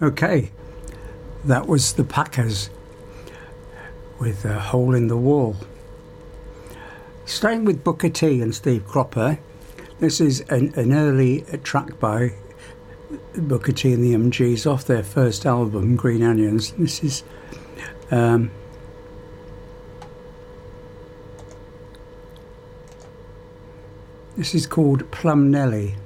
Okay, that was the Packers with a Hole in the Wall. Staying with Booker T and Steve Cropper, this is an early track by Booker T and the MGs off their first album, Green Onions. This is called Plum Nelly.